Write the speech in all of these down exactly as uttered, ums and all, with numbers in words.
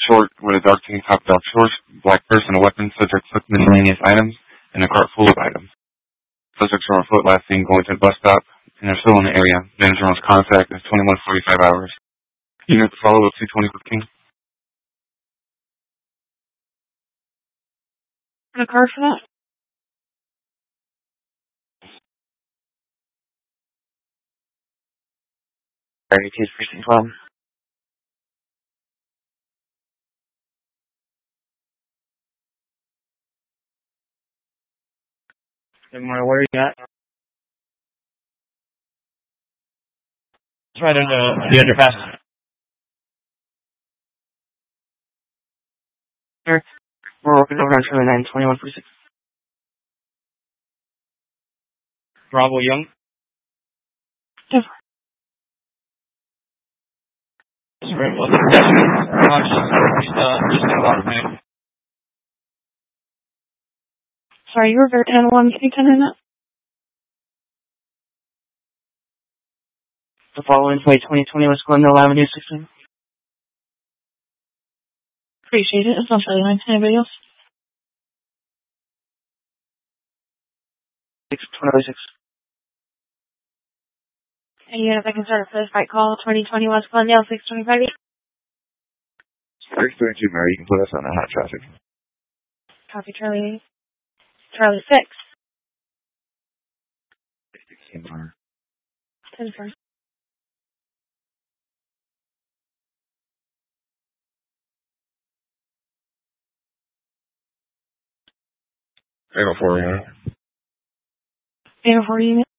short with a dark tank top, dark shorts, black purse, and a weapon. Subject took miscellaneous items and a cart full of items. Subjects are on foot, last seen going to the bus stop, and they're still in the area. Manager wants contact is twenty-one forty-five hours. Unit to follow up two twenty fifteen. The car for that? thirty-two precinct twelve. Good morning, where are you at? It's right under the underpass. Sure. We're working over on Charlie nine twenty-one precinct. Bravo Young. Yes. That's right, well, that's just, uh, just in water, man. Sorry, you were very ten one. Can you tell me that? The following flight twenty twenty West Glendale Avenue sixteen. Appreciate it. It's not Charlie nine. Anybody else? six twenty six. Any unit that can start a first fight call, twenty twenty West Glendale, six twenty-five eight. six thirty-two, Mary. You can put us on the hot traffic. Copy, Charlie. Charlie six. ten four. eight oh four, unit. eight oh four unit.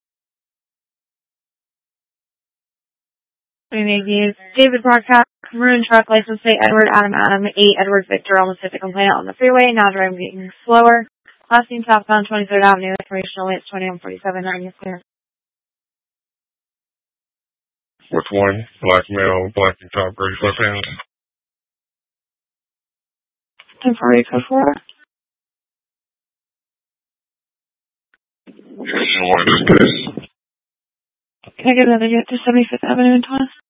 We may be David Broadcast, maroon truck, license plate Edward Adam Adam, eight Edward Victor, almost hit the complainant on the freeway, now driving getting slower. Last seen southbound twenty-third Avenue, information only, it's twenty-one forty-seven, nine is clear. Which one? Black male, black and top, gray sweatpants. ten four eight code four. You want this case? Can I get another unit to seventy-fifth Avenue in Taunton?